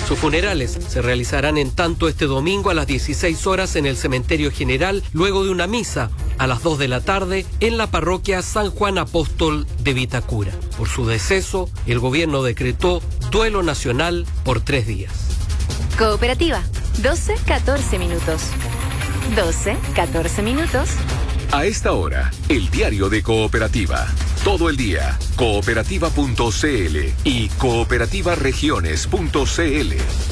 Sus funerales se realizarán en tanto este domingo a las 16 horas en el Cementerio General, luego de una misa a las 2 de la tarde en la parroquia San Juan Apóstol de Vitacura. Por su deceso, el gobierno decretó duelo nacional por 3 días. Cooperativa, 12-14 minutos. 12-14 minutos. A esta hora, el diario de Cooperativa. Todo el día, cooperativa.cl y cooperativaregiones.cl.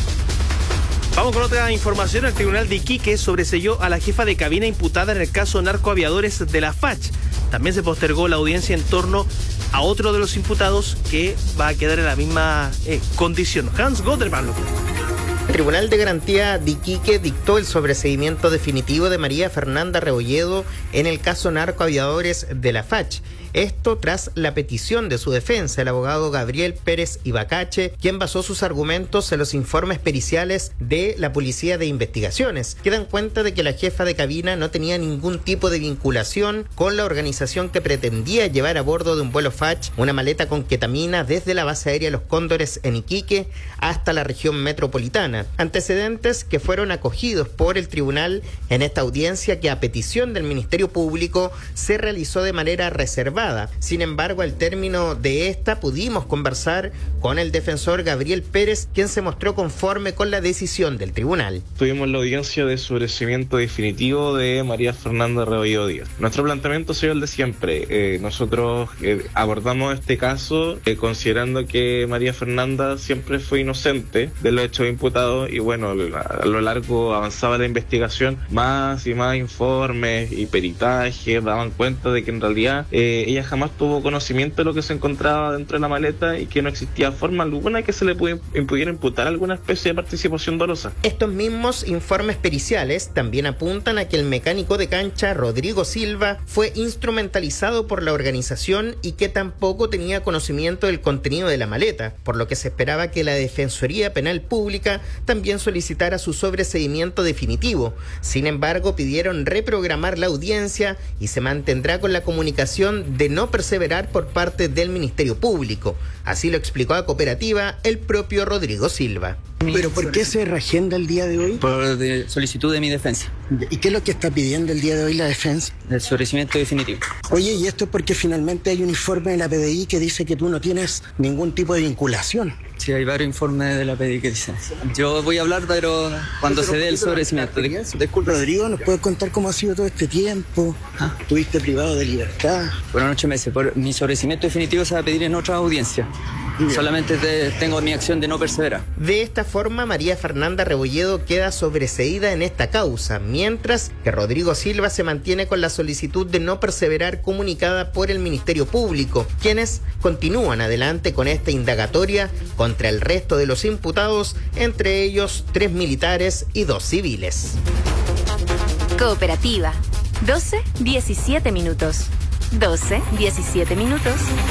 Vamos con otra información. El Tribunal de Iquique sobreseyó a la jefa de cabina imputada en el caso narcoaviadores de la FACH. También se postergó la audiencia en torno a otro de los imputados que va a quedar en la misma condición. Hans Goderman. El Tribunal de Garantía de Iquique dictó el sobreseimiento definitivo de María Fernanda Rebolledo en el caso narcoaviadores de la FACH. Esto tras la petición de su defensa, el abogado Gabriel Pérez Ibacache, quien basó sus argumentos en los informes periciales de la Policía de Investigaciones, que dan cuenta de que la jefa de cabina no tenía ningún tipo de vinculación con la organización que pretendía llevar a bordo de un vuelo FACH una maleta con ketamina desde la base aérea Los Cóndores en Iquique hasta la región metropolitana. Antecedentes que fueron acogidos por el tribunal en esta audiencia que a petición del Ministerio Público se realizó de manera reservada. Sin embargo, al término de esta pudimos conversar con el defensor Gabriel Pérez, quien se mostró conforme con la decisión del tribunal. Tuvimos la audiencia de sobreseimiento definitivo de María Fernanda Rebolledo Díaz. Nuestro planteamiento ha sido el de siempre. Nosotros abordamos este caso considerando que María Fernanda siempre fue inocente de los hechos imputados y bueno, a lo largo avanzaba la investigación, más y más informes y peritajes daban cuenta de que en realidad ella jamás tuvo conocimiento de lo que se encontraba dentro de la maleta y que no existía forma alguna que se le pudiera imputar alguna especie de participación dolosa. Estos mismos informes periciales también apuntan a que el mecánico de cancha Rodrigo Silva fue instrumentalizado por la organización y que tampoco tenía conocimiento del contenido de la maleta, por lo que se esperaba que la Defensoría Penal Pública también solicitara su sobreseimiento definitivo. Sin embargo, pidieron reprogramar la audiencia y se mantendrá con la comunicación de no perseverar por parte del Ministerio Público. Así lo explicó a Cooperativa el propio Rodrigo Silva. ¿Pero por qué se reagenda el día de hoy? Por solicitud de mi defensa. ¿Y qué es lo que está pidiendo el día de hoy la defensa? El sobreseimiento definitivo. Oye, y esto es porque finalmente hay un informe de la PDI que dice que tú no tienes ningún tipo de vinculación. Sí, hay varios informes de la PDI que dicen. Yo voy a hablar, pero cuando se dé el sobreseimiento. Disculpe, Rodrigo, ¿nos puedes contar cómo ha sido todo este tiempo? ¿Estuviste privado de libertad? Fueron 8 meses. Mi sobreseimiento definitivo se va a pedir en otra audiencia. Solamente tengo mi acción de no perseverar. De esta forma, María Fernanda Rebolledo queda sobreseída en esta causa, mientras que Rodrigo Silva se mantiene con la solicitud de no perseverar comunicada por el Ministerio Público, quienes continúan adelante con esta indagatoria contra el resto de los imputados, entre ellos 3 militares y 2 civiles. Cooperativa, 12-17 minutos. 12-17 minutos.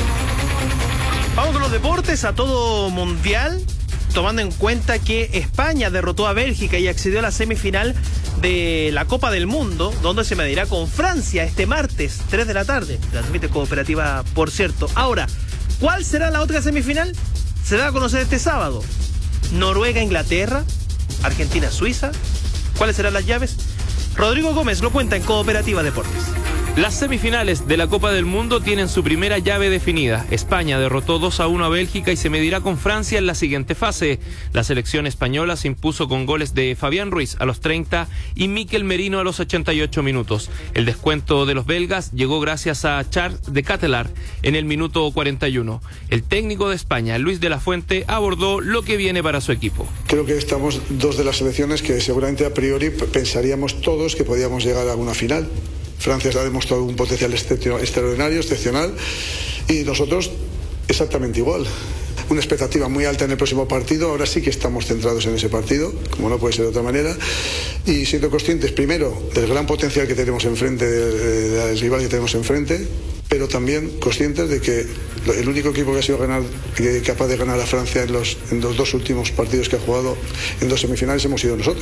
Vamos con los deportes a todo mundial, tomando en cuenta que España derrotó a Bélgica y accedió a la semifinal de la Copa del Mundo, donde se medirá con Francia este martes, 3 de la tarde. Transmite Cooperativa, por cierto. Ahora, ¿cuál será la otra semifinal? Se da a conocer este sábado. Noruega-Inglaterra, Argentina-Suiza. ¿Cuáles serán las llaves? Rodrigo Gómez lo cuenta en Cooperativa Deportes. Las semifinales de la Copa del Mundo tienen su primera llave definida. España derrotó 2-1 a Bélgica y se medirá con Francia en la siguiente fase. La selección española se impuso con goles de Fabián Ruiz a los 30 y Mikel Merino a los 88 minutos. El descuento de los belgas llegó gracias a Charles de Ketelaere en el minuto 41. El técnico de España, Luis de la Fuente, abordó lo que viene para su equipo. Creo que estamos dos de las selecciones que seguramente a priori pensaríamos todos que podíamos llegar a una final. Francia ha demostrado un potencial extraordinario, excepcional, y nosotros exactamente igual. Una expectativa muy alta en el próximo partido. Ahora sí que estamos centrados en ese partido, como no puede ser de otra manera, y siendo conscientes primero del gran potencial que tenemos enfrente, del rival que tenemos enfrente, pero también conscientes de que el único equipo que ha sido capaz de ganar a Francia en los 2 últimos partidos que ha jugado en 2 semifinales hemos sido nosotros.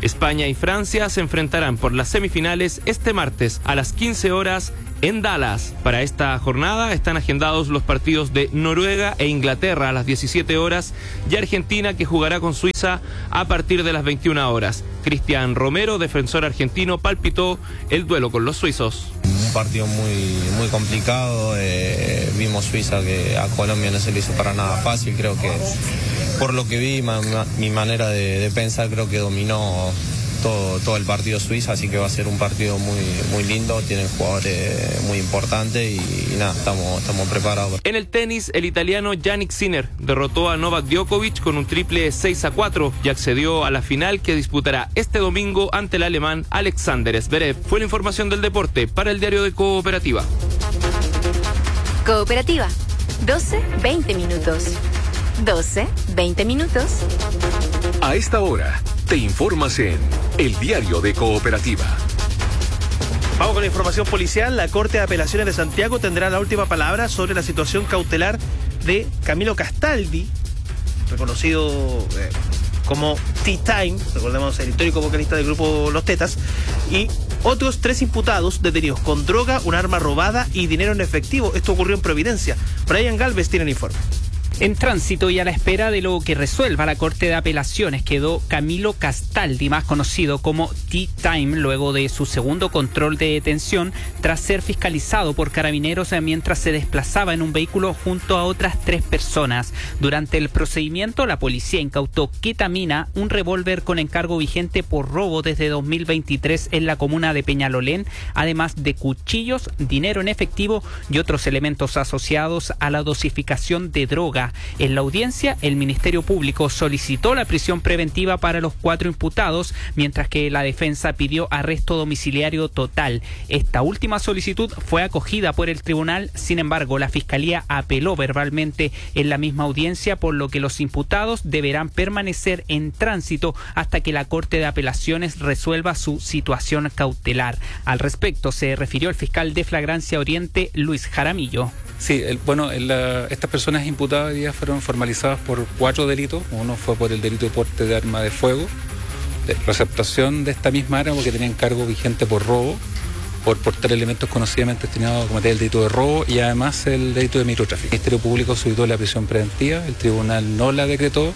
España y Francia se enfrentarán por las semifinales este martes a las 15 horas en Dallas. Para esta jornada están agendados los partidos de Noruega e Inglaterra a las 17 horas y Argentina, que jugará con Suiza a partir de las 21 horas. Cristian Romero, defensor argentino, palpitó el duelo con los suizos. Un partido muy complicado. Vimos Suiza que a Colombia no se le hizo para nada fácil. Creo que por lo que vi, mi manera de pensar, creo que dominó todo el partido Suiza, así que va a ser un partido muy lindo. Tienen jugadores muy importantes y nada, estamos preparados. En el tenis, el italiano Jannik Sinner derrotó a Novak Djokovic con un triple 6-4 y accedió a la final, que disputará este domingo ante el alemán Alexander Zverev. Fue la información del deporte para el diario de Cooperativa. Cooperativa, 12-20 minutos. 12-20 minutos. A esta hora, te informas en El Diario de Cooperativa. Vamos con la información policial. La Corte de Apelaciones de Santiago tendrá la última palabra sobre la situación cautelar de Camilo Castaldi, reconocido como T-Time, recordemos el histórico vocalista del grupo Los Tetas, y otros 3 imputados detenidos con droga, un arma robada y dinero en efectivo. Esto ocurrió en Providencia. Brian Galvez tiene el informe. En tránsito y a la espera de lo que resuelva la Corte de Apelaciones quedó Camilo Castaldi, más conocido como T-Time, luego de su segundo control de detención tras ser fiscalizado por carabineros mientras se desplazaba en un vehículo junto a otras 3 personas. Durante el procedimiento, la policía incautó ketamina, un revólver con encargo vigente por robo desde 2023 en la comuna de Peñalolén, además de cuchillos, dinero en efectivo y otros elementos asociados a la dosificación de droga. En la audiencia, el Ministerio Público solicitó la prisión preventiva para los 4 imputados, mientras que la defensa pidió arresto domiciliario total. Esta última solicitud fue acogida por el tribunal. Sin embargo, la Fiscalía apeló verbalmente en la misma audiencia, por lo que los imputados deberán permanecer en tránsito hasta que la Corte de Apelaciones resuelva su situación cautelar. Al respecto, se refirió el fiscal de Flagrancia Oriente, Luis Jaramillo. Sí, estas personas imputadas hoy día fueron formalizadas por 4 delitos. Uno fue por el delito de porte de arma de fuego, de receptación de esta misma arma porque tenían cargo vigente por robo, por portar elementos conocidamente destinados a cometer el delito de robo y además el delito de microtráfico. El Ministerio Público solicitó la prisión preventiva, el tribunal no la decretó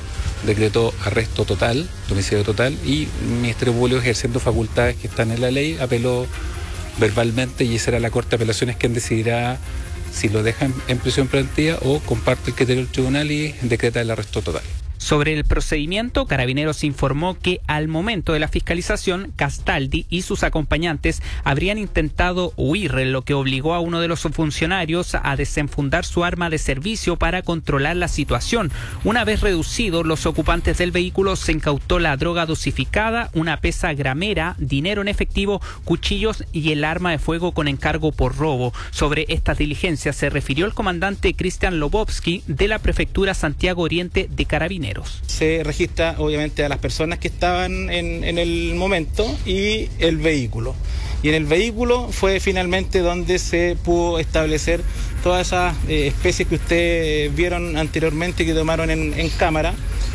arresto total, domicilio total, y el Ministerio Público, ejerciendo facultades que están en la ley, apeló verbalmente y será la Corte de Apelaciones quien decidirá si lo dejan en prisión preventiva o comparte el criterio del tribunal y decreta el arresto total. Sobre el procedimiento, Carabineros informó que al momento de la fiscalización, Castaldi y sus acompañantes habrían intentado huir, lo que obligó a uno de los funcionarios a desenfundar su arma de servicio para controlar la situación. Una vez reducidos los ocupantes del vehículo, se incautó la droga dosificada, una pesa gramera, dinero en efectivo, cuchillos y el arma de fuego con encargo por robo. Sobre estas diligencias se refirió el comandante Cristian Lobovsky de la Prefectura Santiago Oriente de Carabineros. Se registra obviamente a las personas que estaban en el momento y el vehículo. Y en el vehículo fue finalmente donde se pudo establecer todas esas especies que ustedes vieron anteriormente que tomaron en cámara.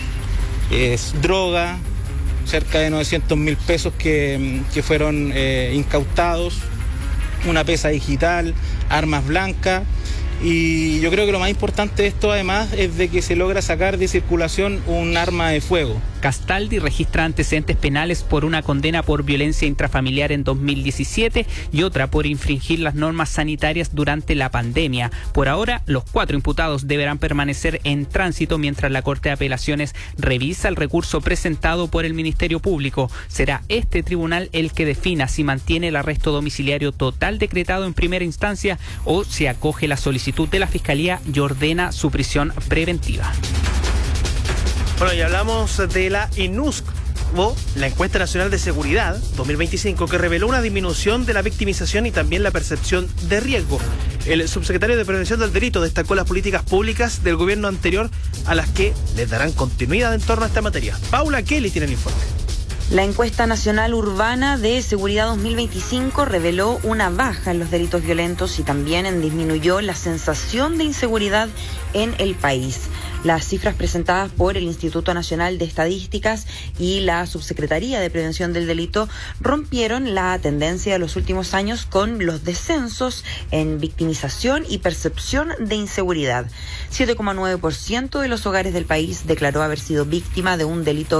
Es droga, cerca de 900.000 pesos que fueron incautados, una pesa digital, armas blancas. Y yo creo que lo más importante de esto además es de que se logra sacar de circulación un arma de fuego. Castaldi registra antecedentes penales por una condena por violencia intrafamiliar en 2017 y otra por infringir las normas sanitarias durante la pandemia. Por ahora, los 4 imputados deberán permanecer en tránsito mientras la Corte de Apelaciones revisa el recurso presentado por el Ministerio Público. Será este tribunal el que defina si mantiene el arresto domiciliario total decretado en primera instancia o si acoge la solicitud de la Fiscalía y ordena su prisión preventiva. Bueno, y hablamos de la INUSC, la Encuesta Nacional de Seguridad 2025, que reveló una disminución de la victimización y también la percepción de riesgo. El subsecretario de Prevención del Delito destacó las políticas públicas del gobierno anterior a las que les darán continuidad en torno a esta materia. Paula Kelly tiene el informe. La Encuesta Nacional Urbana de Seguridad 2025 reveló una baja en los delitos violentos y también disminuyó la sensación de inseguridad en el país. Las cifras presentadas por el Instituto Nacional de Estadísticas y la Subsecretaría de Prevención del Delito rompieron la tendencia de los últimos años con los descensos en victimización y percepción de inseguridad. 7,9% de los hogares del país declaró haber sido víctima de un delito